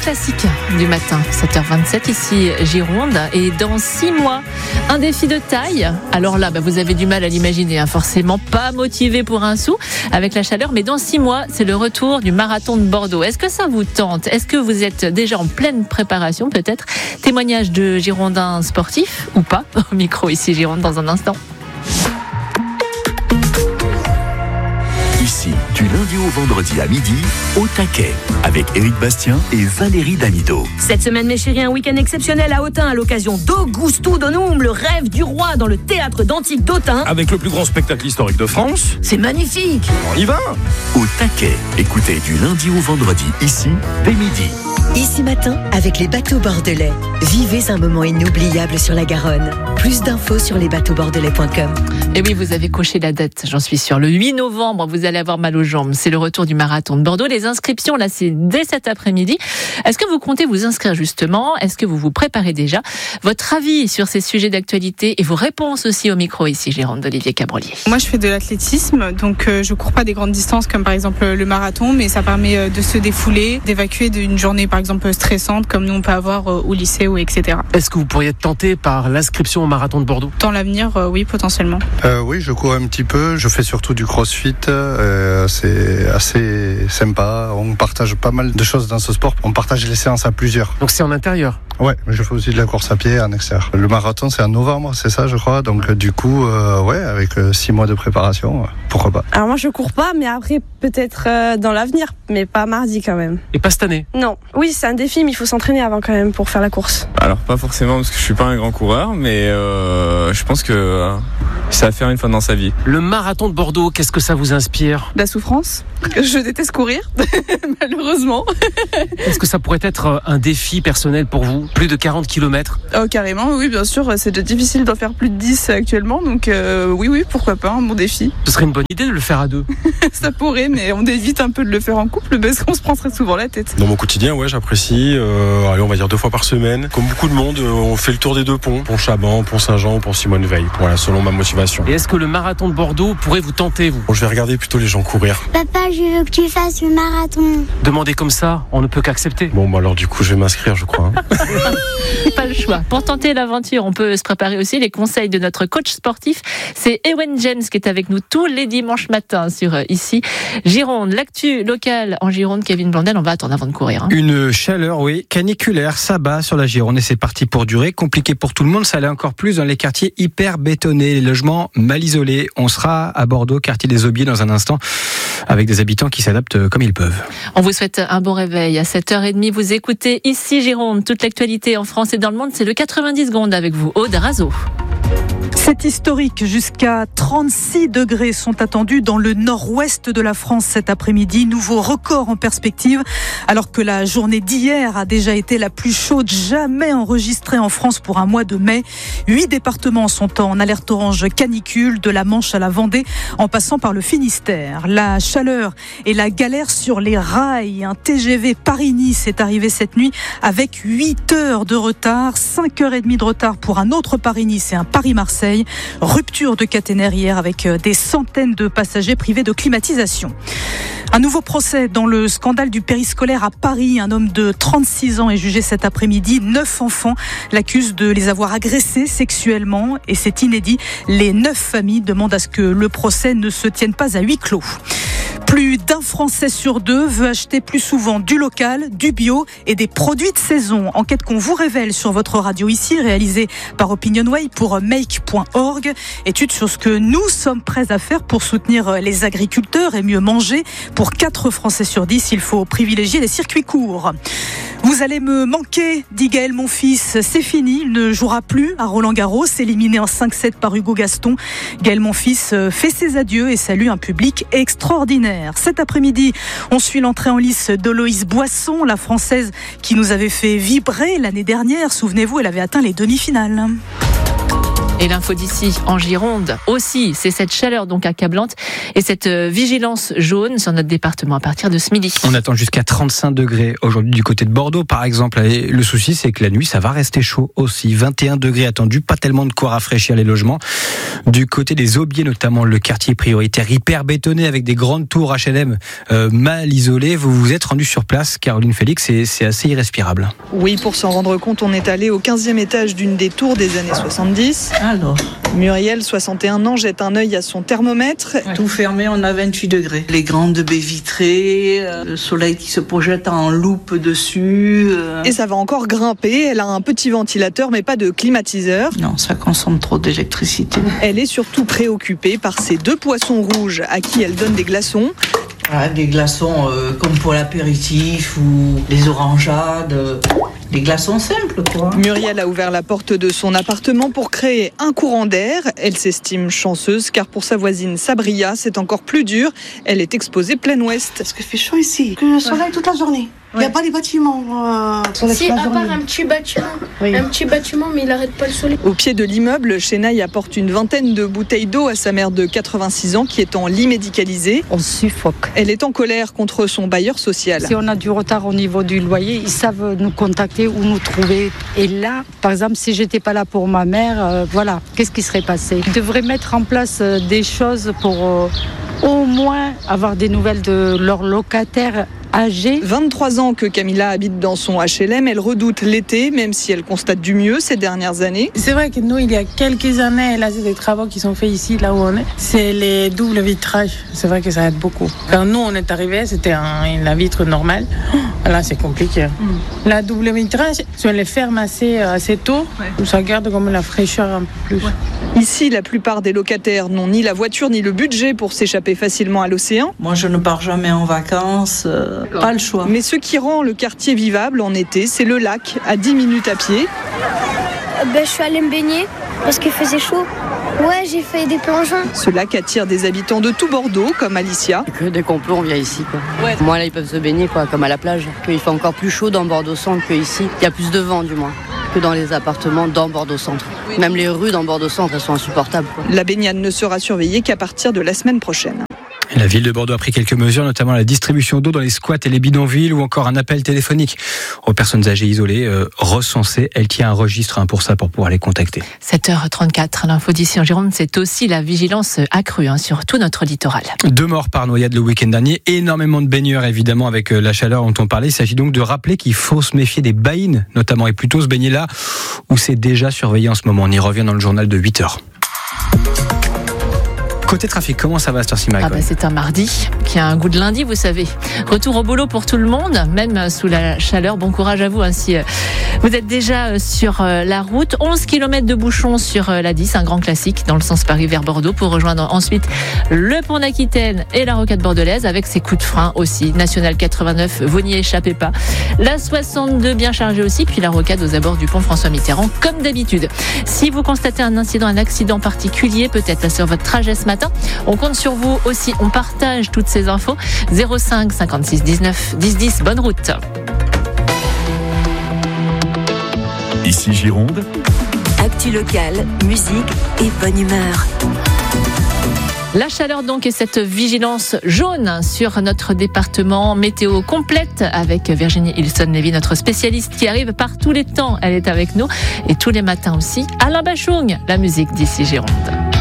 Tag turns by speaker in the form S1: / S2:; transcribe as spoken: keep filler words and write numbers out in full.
S1: classique du matin, sept heures vingt-sept, ici Gironde. Et dans six mois, un défi de taille. Alors là, bah, vous avez du mal à l'imaginer, hein, forcément pas motivé pour un sou avec la chaleur. Mais dans six mois, c'est le retour du marathon de Bordeaux. Est-ce que ça vous tente ? Est-ce que vous êtes déjà en pleine préparation peut-être ? Témoignage de Girondins sportifs ou pas ? Au micro ici Gironde dans un instant.
S2: Ici, du lundi au vendredi à midi, au taquet, avec Éric Bastien et Valérie Damido.
S3: Cette semaine, mes chéris, un week-end exceptionnel à Autun à l'occasion d'Augusto Donum, le rêve du roi dans le théâtre d'Antique d'Autun.
S4: Avec le plus grand spectacle historique de France.
S3: C'est magnifique.
S4: On y va.
S2: Au taquet, écoutez du lundi au vendredi, ici, dès midi.
S5: Ici Matin, avec les bateaux bordelais. Vivez un moment inoubliable sur la Garonne. Plus d'infos sur les bateaux bordelais point com.
S1: Et oui, vous avez coché la date, j'en suis sûre. Le huit novembre, vous allez avoir mal aux jambes. C'est le retour du marathon de Bordeaux. Les inscriptions, là, c'est dès cet après-midi. Est-ce que vous comptez vous inscrire justement ? Est-ce que vous vous préparez déjà ? Votre avis sur ces sujets d'actualité et vos réponses aussi au micro ici, Gironde d'Olivier Cabrolier.
S6: Moi, je fais de l'athlétisme, donc euh, je cours pas des grandes distances comme par exemple le marathon, mais ça permet euh, de se défouler, d'évacuer d'une journée par exemple stressante comme nous on peut avoir euh, au lycée ou et cetera.
S4: Est-ce que vous pourriez être tenté par l'inscription au marathon de Bordeaux ?
S6: Dans l'avenir, euh, oui, potentiellement.
S7: Euh, oui, je cours un petit peu. Je fais surtout du crossfit. Euh, c'est assez sympa. On partage pas mal de choses dans ce sport. On partage les séances à plusieurs.
S4: Donc c'est en intérieur ?
S7: Ouais, mais je fais aussi de la course à pied en extérieur. Le marathon, c'est en novembre, c'est ça, je crois. Donc euh, du coup, euh, ouais, avec euh, six mois de préparation, euh, pourquoi pas.
S8: Alors moi, je cours pas, mais après, peut-être euh, dans l'avenir, mais pas mardi quand même.
S4: Et pas cette année ?
S8: Non. Oui, c'est un défi, mais il faut s'entraîner avant quand même pour faire la course.
S9: Alors pas forcément parce que je suis pas un grand coureur, mais euh, je pense que euh, c'est à faire une fois dans sa vie.
S4: Le marathon de Bordeaux, qu'est-ce que ça vous inspire ?
S6: La souffrance. Je déteste courir, malheureusement.
S4: Est-ce que ça pourrait être un défi personnel pour vous ? Plus de quarante kilomètres ?
S6: Oh, carrément, oui, bien sûr. C'est déjà difficile d'en faire plus de dix actuellement, donc euh, oui, oui, pourquoi pas, un bon défi.
S4: Ce serait une bonne idée de le faire à deux.
S6: Ça pourrait, mais on évite un peu de le faire en couple parce qu'on se prend très souvent la tête.
S10: Dans mon quotidien, ouais, j'apprécie. Euh, allez, on va dire deux fois par semaine. Comme beaucoup de monde, on fait le tour des deux ponts, pont Chaban, pont Saint-Jean, pont Simone Veil. Voilà, selon ma motivation.
S4: Et est-ce que le marathon de Bordeaux pourrait vous tenter, vous ?
S10: Bon, je vais regarder plutôt les gens courir.
S11: Papa, je veux que tu fasses le marathon.
S4: Demander comme ça, on ne peut qu'accepter.
S10: Bon, bah alors du coup, je vais m'inscrire, je crois. Hein.
S1: Pas le choix. Pour tenter l'aventure, on peut se préparer aussi. Les conseils de notre coach sportif, c'est Ewen James qui est avec nous tous les dimanches matins sur euh, ici Gironde. L'actu locale en Gironde, Kevin Blondel, on va attendre avant de courir. Hein.
S12: Une chaleur, oui, caniculaire, s'abat sur la Gironde et c'est parti pour durer. Compliqué pour tout le monde, ça allait encore plus dans les quartiers hyper bétonnés, les logements mal isolés. On sera à Bordeaux, quartier des Aubiers dans un instant, avec des habitants qui s'adaptent comme ils peuvent.
S1: On vous souhaite un bon réveil. À sept heures trente, vous écoutez ici Gironde. Toute l'actualité en France et dans le monde, c'est le quatre-vingt-dix secondes avec vous, Aude Razo.
S13: C'est historique, jusqu'à trente-six degrés sont attendus dans le nord-ouest de la France cet après-midi. Nouveau record en perspective, alors que la journée d'hier a déjà été la plus chaude jamais enregistrée en France pour un mois de mai. Huit départements sont en alerte orange canicule, de la Manche à la Vendée, en passant par le Finistère. La chaleur et la galère sur les rails. Un T G V Paris-Nice est arrivé cette nuit avec huit heures de retard, cinq heures trente de retard pour un autre Paris-Nice et un Paris-Marseille. Rupture de caténaire hier avec des centaines de passagers privés de climatisation. Un nouveau procès dans le scandale du périscolaire à Paris. Un homme de trente-six ans est jugé cet après-midi. Neuf enfants l'accusent de les avoir agressés sexuellement et c'est inédit. Les neuf familles demandent à ce que le procès ne se tienne pas à huis clos. Plus d'un Français sur deux veut acheter plus souvent du local, du bio et des produits de saison. Enquête qu'on vous révèle sur votre radio ici, réalisée par Opinionway pour make point org. Étude sur ce que nous sommes prêts à faire pour soutenir les agriculteurs et mieux manger. Pour quatre Français sur dix, il faut privilégier les circuits courts. Vous allez me manquer, dit Gaël Monfils. C'est fini, il ne jouera plus à Roland-Garros, éliminé en cinq sept par Hugo Gaston. Gaël Monfils fait ses adieux et salue un public extraordinaire. Cet après-midi, on suit l'entrée en lice d'Oloïse Boisson, la Française qui nous avait fait vibrer l'année dernière. Souvenez-vous, elle avait atteint les demi-finales.
S1: Et l'info d'ici en Gironde aussi, c'est cette chaleur donc accablante et cette vigilance jaune sur notre département à partir de ce midi.
S12: On attend jusqu'à trente-cinq degrés aujourd'hui du côté de Bordeaux par exemple. Et le souci c'est que la nuit ça va rester chaud aussi. vingt et un degrés attendus, pas tellement de quoi rafraîchir les logements. Du côté des Aubiers notamment, le quartier prioritaire hyper bétonné avec des grandes tours H L M euh, mal isolées. Vous vous êtes rendu sur place, Caroline Félix, et c'est assez irrespirable.
S14: Oui, pour s'en rendre compte, on est allé au quinzième étage d'une des tours des années soixante-dix.
S15: Alors
S14: Muriel, soixante et un ans, jette un œil à son thermomètre.
S15: Ouais. Tout fermé, on a vingt-huit degrés. Les grandes baies vitrées, euh, le soleil qui se projette en loupe dessus. Euh...
S14: Et ça va encore grimper. Elle a un petit ventilateur, mais pas de climatiseur.
S15: Non, ça consomme trop d'électricité.
S14: Elle est surtout préoccupée par ces deux poissons rouges à qui elle donne des glaçons.
S15: Ah, des glaçons euh, comme pour l'apéritif ou les orangeades. Euh... Des glaçons simples, quoi.
S14: Muriel a ouvert la porte de son appartement pour créer un courant d'air. Elle s'estime chanceuse car pour sa voisine Sabria, c'est encore plus dur. Elle est exposée plein ouest.
S16: Parce qu'il fait chaud ici, que le soleil toute la journée. Il n'y a pas les bâtiments. Euh,
S17: si, à part un petit bâtiment. Oui. Un petit bâtiment, mais il n'arrête pas le soleil.
S14: Au pied de l'immeuble, Chenaille apporte une vingtaine de bouteilles d'eau à sa mère de quatre-vingt-six ans qui est en lit médicalisé.
S18: On suffoque.
S14: Elle est en colère contre son bailleur social.
S18: Si on a du retard au niveau du loyer, ils savent nous contacter ou nous trouver. Et là, par exemple, si j'étais pas là pour ma mère, euh, voilà, qu'est-ce qui serait passé ? Ils devraient mettre en place euh, des choses pour euh, au moins avoir des nouvelles de leurs locataires âgée.
S14: vingt-trois ans que Camilla habite dans son H L M. Elle redoute l'été, même si elle constate du mieux ces dernières années.
S19: C'est vrai que nous, il y a quelques années, là, c'est des travaux qui sont faits ici, là où on est. C'est les doubles vitrages. C'est vrai que ça aide beaucoup. Quand nous, on est arrivés, c'était un, la vitre normale. Là, c'est compliqué. Mm. La double vitrage, si on les ferme assez, assez tôt, ouais. Ça garde comme la fraîcheur un peu plus. Ouais.
S14: Ici, la plupart des locataires n'ont ni la voiture ni le budget pour s'échapper facilement à l'océan.
S15: Moi, je ne pars jamais en vacances. Euh... Pas le choix.
S14: Mais ce qui rend le quartier vivable en été, c'est le lac, à dix minutes à pied.
S11: Ben, je suis allée me baigner parce qu'il faisait chaud. Ouais, j'ai fait des plongeons.
S14: Ce lac attire des habitants de tout Bordeaux, comme Alicia.
S20: Que dès qu'on peut, on vient ici, quoi. Ouais. Moi, là, ils peuvent se baigner, quoi, comme à la plage. Il fait encore plus chaud dans Bordeaux-Centre qu'ici. Il y a plus de vent, du moins, que dans les appartements dans Bordeaux-Centre. Oui. Même les rues dans Bordeaux-Centre, elles sont insupportables, quoi.
S14: La baignade ne sera surveillée qu'à partir de la semaine prochaine.
S12: La ville de Bordeaux a pris quelques mesures, notamment la distribution d'eau dans les squats et les bidonvilles ou encore un appel téléphonique aux personnes âgées isolées euh, recensées. Elle tient un registre hein, pour ça, pour pouvoir les contacter.
S1: sept heures trente-quatre, l'info d'ici en Gironde, c'est aussi la vigilance accrue hein, sur tout notre littoral.
S12: Deux morts par noyade le week-end dernier, énormément de baigneurs évidemment avec la chaleur dont on parlait. Il s'agit donc de rappeler qu'il faut se méfier des baïnes notamment et plutôt se baigner là où c'est déjà surveillé en ce moment. On y revient dans le journal de huit heures. Côté trafic, comment ça va cette heure-ci, Marie?
S1: Ah bah c'est un mardi qui a un goût de lundi, vous savez. Retour au boulot pour tout le monde, même sous la chaleur. Bon courage à vous hein, si vous êtes déjà sur la route. onze kilomètres de bouchons sur la dix, un grand classique dans le sens Paris vers Bordeaux pour rejoindre ensuite le pont d'Aquitaine et la rocade bordelaise avec ses coups de frein aussi. National quatre-vingt-neuf, vous n'y échappez pas. La soixante-deux bien chargée aussi, puis la rocade aux abords du pont François Mitterrand comme d'habitude. Si vous constatez un incident, un accident particulier, peut-être là sur votre trajet ce matin, on compte sur vous aussi. On partage toutes ces infos. zéro cinq cinquante-six dix-neuf dix dix. Bonne route.
S2: Ici Gironde.
S5: Actu locale, musique et bonne humeur.
S1: La chaleur donc et cette vigilance jaune sur notre département. Météo complète avec Virginie Ilson-Lévy, notre spécialiste qui arrive par tous les temps. Elle est avec nous et tous les matins aussi. Alain Bachung, la musique d'ici Gironde.